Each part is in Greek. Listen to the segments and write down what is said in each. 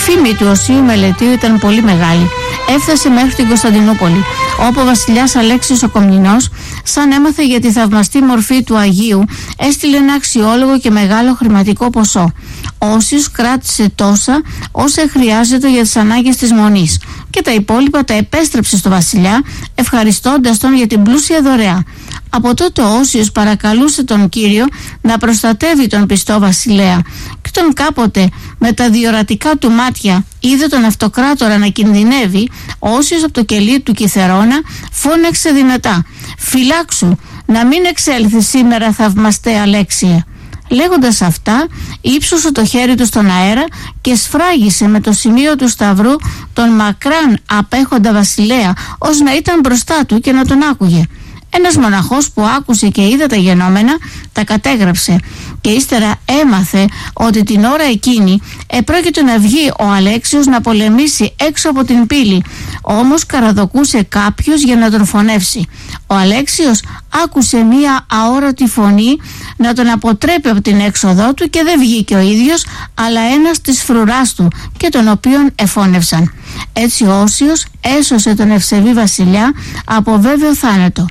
φήμη του Οσίου Μελετίου ήταν πολύ μεγάλη. Έφτασε μέχρι την Κωνσταντινούπολη, όπου ο βασιλιάς Αλέξιος ο Κομνηνός, σαν έμαθε για τη θαυμαστή μορφή του Αγίου, έστειλε ένα αξιόλογο και μεγάλο χρηματικό ποσό. Ο Όσιος κράτησε τόσα όσα χρειάζεται για τις ανάγκες της Μονής και τα υπόλοιπα τα επέστρεψε στο βασιλιά, ευχαριστώντας τον για την πλούσια δωρεά. Από τότε ο Όσιος παρακαλούσε τον Κύριο να προστατεύει τον πιστό βασιλέα, και όταν κάποτε με τα διορατικά του μάτια είδε τον αυτοκράτορα να κινδυνεύει, ο Όσιος από το κελί του Κιθερώνα φώναξε δυνατά: «Φυλάξου, να μην εξέλθει σήμερα, θαυμαστέ Αλέξιε». Λέγοντας αυτά, ύψωσε το χέρι του στον αέρα και σφράγισε με το σημείο του σταυρού τον μακράν απέχοντα βασιλέα, ως να ήταν μπροστά του και να τον άκουγε. Ένας μοναχός που άκουσε και είδε τα γενόμενα τα κατέγραψε, και ύστερα έμαθε ότι την ώρα εκείνη επρόκειτο να βγει ο Αλέξιος να πολεμήσει έξω από την πύλη, όμως καραδοκούσε κάποιος για να τον φωνεύσει. Ο Αλέξιος άκουσε μία αόρατη φωνή να τον αποτρέπει από την έξοδό του και δεν βγήκε ο ίδιος, αλλά ένας της φρουράς του, και τον οποίον εφώνευσαν. Έτσι ο Όσιος έσωσε τον ευσεβή βασιλιά από βέβαιο θάνατο.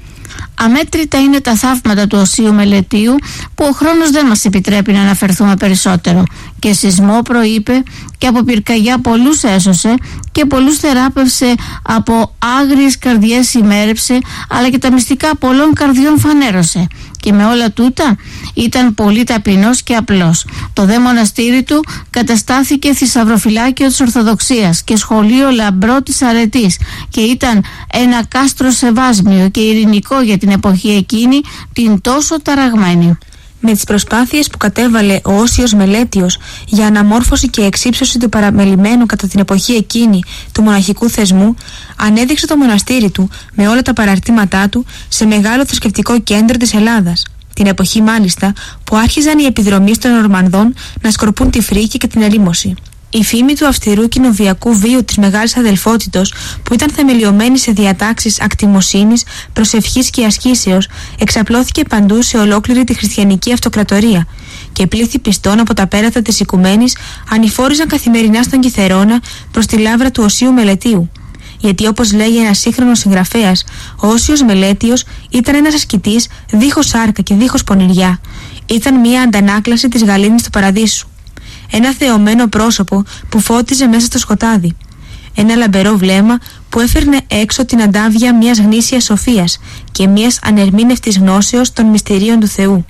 Αμέτρητα είναι τα θαύματα του Οσίου Μελετίου, που ο χρόνος δεν μας επιτρέπει να αναφερθούμε περισσότερο. Και σεισμό προείπε, και από πυρκαγιά πολλούς έσωσε, και πολλούς θεράπευσε, από άγριες καρδιές ημέρεψε, αλλά και τα μυστικά πολλών καρδιών φανέρωσε. Και με όλα τούτα ήταν πολύ ταπεινός και απλός. Το δε μοναστήρι του καταστάθηκε θησαυροφυλάκιο της Ορθοδοξίας και σχολείο λαμπρό της αρετής, και ήταν ένα κάστρο σεβάσμιο και ειρηνικό για την εποχή εκείνη, την τόσο ταραγμένη. Με τις προσπάθειες που κατέβαλε ο Όσιος Μελέτιος για αναμόρφωση και εξύψωση του παραμελημένου κατά την εποχή εκείνη του μοναχικού θεσμού, ανέδειξε το μοναστήρι του με όλα τα παραρτήματά του σε μεγάλο θρησκευτικό κέντρο της Ελλάδας. Την εποχή μάλιστα που άρχιζαν οι επιδρομείς των Ορμανδών να σκορπούν τη φρίκη και την ερήμωση. Η φήμη του αυστηρού κοινοβιακού βίου της Μεγάλης Αδελφότητος, που ήταν θεμελιωμένη σε διατάξεις ακτιμοσύνης, προσευχής και ασκήσεως, εξαπλώθηκε παντού σε ολόκληρη τη χριστιανική αυτοκρατορία, και πλήθη πιστών από τα πέρατα της οικουμένης ανηφόριζαν καθημερινά στον Κιθερώνα προς τη λάβρα του Οσίου Μελετίου. Γιατί, όπως λέγει ένας σύγχρονος συγγραφέας, ο Όσιος Μελέτιος ήταν ένας ασκητής δίχως σάρκα και δίχως πονηριά. Ήταν μια αντανάκλαση της γαλήνης του παραδείσου. Ένα θεωμένο πρόσωπο που φώτιζε μέσα στο σκοτάδι. Ένα λαμπερό βλέμμα που έφερνε έξω την αντάβια μιας γνήσιας σοφίας και μιας ανερμήνευτης γνώσεως των μυστηρίων του Θεού.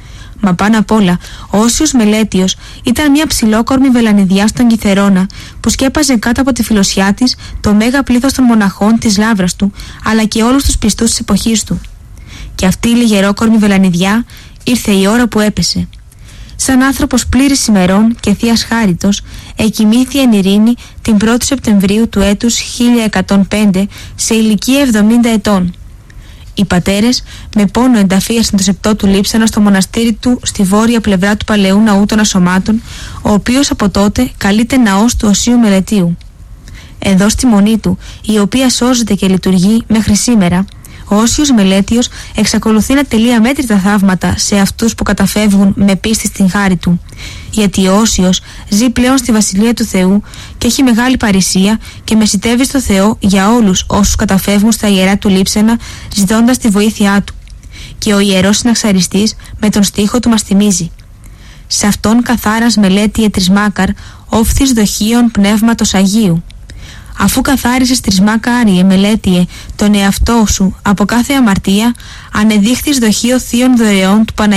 Μα πάνω απ' όλα, ο Όσιος Μελέτιος ήταν μια ψηλόκορμη βελανιδιά στον Κιθερώνα, που σκέπαζε κάτω από τη φιλοσιά της το μέγα πλήθος των μοναχών της λάβρας του, αλλά και όλους τους πιστούς της εποχής του. Και αυτή η λιγερόκορμη βελανιδιά ήρθε η ώρα που έπεσε. Σαν άνθρωπος πλήρης ημερών και θείας χάριτος, εκοιμήθη εν ειρήνη την 1η Σεπτεμβρίου του έτους 1105 σε ηλικία 70 ετών. Οι πατέρες με πόνο ενταφίασαν το σεπτό του λείψανο στο μοναστήρι του στη βόρεια πλευρά του παλαιού ναού των Ασωμάτων, ο οποίος από τότε καλείται ναός του Οσίου Μελετίου. Εδώ στη μονή του, η οποία σώζεται και λειτουργεί μέχρι σήμερα, ο Όσιος Μελέτιος εξακολουθεί να τελεί αμέτρητα θαύματα σε αυτούς που καταφεύγουν με πίστη στην χάρη του. Γιατί ο Όσιος ζει πλέον στη Βασιλεία του Θεού και έχει μεγάλη παρησία και μεσιτεύει στο Θεό για όλους όσους καταφεύγουν στα ιερά του λείψανα, ζητώντας τη βοήθειά του. Και ο ιερός συναξαριστής με τον στίχο του μας θυμίζει: «Σε αυτόν καθάρας Μελέτιε Τρισμάκαρ, όφθης δοχείων πνεύματος Αγίου». Αφού καθάρισες Τρισμάκα Άριε Μελέτιε τον εαυτό σου από κάθε αμαρτία, ανεδείχθης δοχείο θείων δωρεών του Παναγίου